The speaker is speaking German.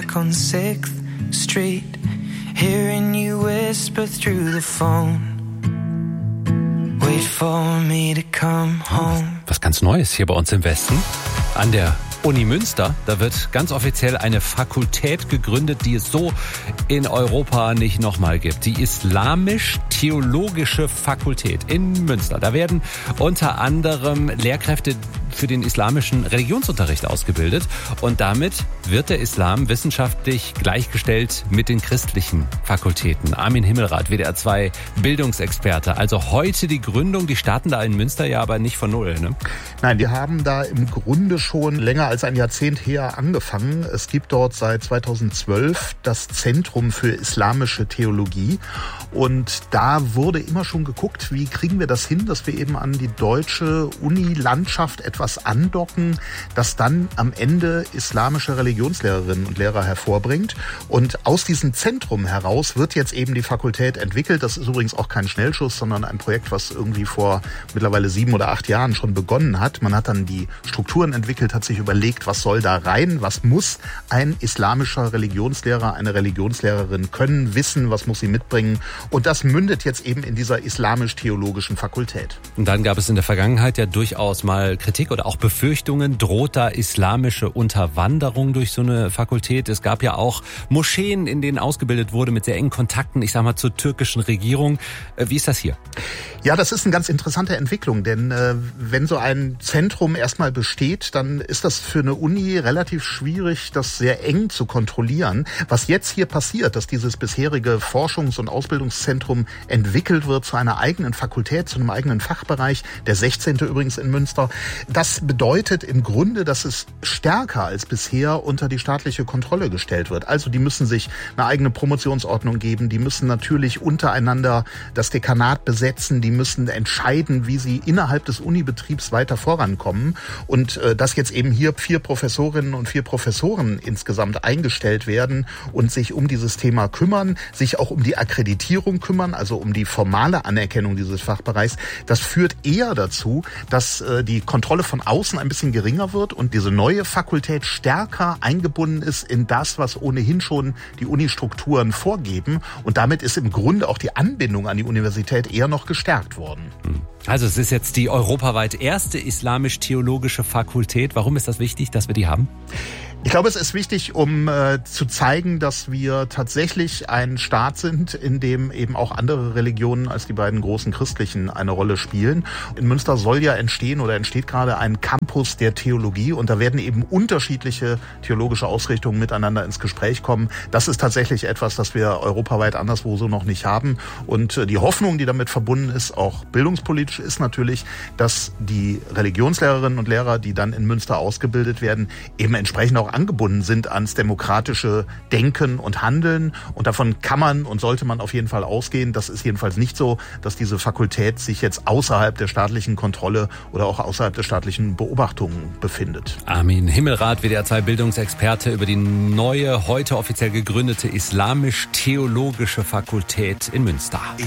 back on 6th Street, hearing you whisper through the phone. Wait for me to come home. Was ganz Neues hier bei uns im Westen. An der Uni Münster, da wird ganz offiziell eine Fakultät gegründet, die es so in Europa nicht nochmal gibt. Die Islamisch-Theologische Fakultät in Münster. Da werden unter anderem Lehrkräfte für den islamischen Religionsunterricht ausgebildet. Und damit wird der Islam wissenschaftlich gleichgestellt mit den christlichen Fakultäten. Armin Himmelrath, WDR 2 Bildungsexperte. Also heute die Gründung, die starten da in Münster ja aber nicht von null, ne? Nein, die haben da im Grunde schon länger als ein Jahrzehnt her angefangen. Es gibt dort seit 2012 das Zentrum für islamische Theologie. Und da wurde immer schon geguckt, wie kriegen wir das hin, dass wir eben an die deutsche Unilandschaft etwas andocken, das dann am Ende islamische Religionslehrerinnen und Lehrer hervorbringt. Und aus diesem Zentrum heraus wird jetzt eben die Fakultät entwickelt. Das ist übrigens auch kein Schnellschuss, sondern ein Projekt, was irgendwie vor mittlerweile 7 oder 8 Jahren schon begonnen hat. Man hat dann die Strukturen entwickelt, hat sich überlegt, was soll da rein, was muss ein islamischer Religionslehrer, eine Religionslehrerin können, wissen, was muss sie mitbringen. Und das mündet jetzt eben in dieser islamisch-theologischen Fakultät. Und dann gab es in der Vergangenheit ja durchaus mal Kritik oder auch Befürchtungen, droht da islamische Unterwanderung durch so eine Fakultät. Es gab ja auch Moscheen, in denen ausgebildet wurde mit sehr engen Kontakten, ich sag mal, zur türkischen Regierung. Wie ist das hier? Ja, das ist eine ganz interessante Entwicklung, denn wenn so ein Zentrum erstmal besteht, dann ist das für eine Uni relativ schwierig, das sehr eng zu kontrollieren. Was jetzt hier passiert, dass dieses bisherige Forschungs- und Ausbildungszentrum entwickelt wird zu einer eigenen Fakultät, zu einem eigenen Fachbereich, der 16. übrigens in Münster, das bedeutet im Grunde, dass es stärker als bisher unter die staatliche Kontrolle gestellt wird. Also die müssen sich eine eigene Promotionsordnung geben, die müssen natürlich untereinander das Dekanat besetzen, die müssen entscheiden, wie sie innerhalb des Unibetriebs weiter vorankommen. Und dass jetzt eben hier 4 Professorinnen und 4 Professoren insgesamt eingestellt werden und sich um dieses Thema kümmern, sich auch um die Akkreditierung kümmern, also um die formale Anerkennung dieses Fachbereichs, das führt eher dazu, dass die Kontrolle von außen ein bisschen geringer wird und diese neue Fakultät stärker eingebunden ist in das, was ohnehin schon die Unistrukturen vorgeben. Und damit ist im Grunde auch die Anbindung an die Universität eher noch gestärkt worden. Also es ist jetzt die europaweit erste islamisch-theologische Fakultät. Warum ist das wichtig, dass wir die haben? Ich glaube, es ist wichtig, um zu zeigen, dass wir tatsächlich ein Staat sind, in dem eben auch andere Religionen als die beiden großen christlichen eine Rolle spielen. In Münster soll ja entstehen oder entsteht gerade ein Campus der Theologie und da werden eben unterschiedliche theologische Ausrichtungen miteinander ins Gespräch kommen. Das ist tatsächlich etwas, das wir europaweit anderswo so noch nicht haben. Und die Hoffnung, die damit verbunden ist, auch bildungspolitisch, ist natürlich, dass die Religionslehrerinnen und Lehrer, die dann in Münster ausgebildet werden, eben entsprechend auch angebunden sind ans demokratische Denken und Handeln. Und davon kann man und sollte man auf jeden Fall ausgehen. Das ist jedenfalls nicht so, dass diese Fakultät sich jetzt außerhalb der staatlichen Kontrolle oder auch außerhalb der staatlichen Beobachtung befindet. Armin Himmelrath, WDR 2 Bildungsexperte, über die neue, heute offiziell gegründete Islamisch-Theologische Fakultät in Münster.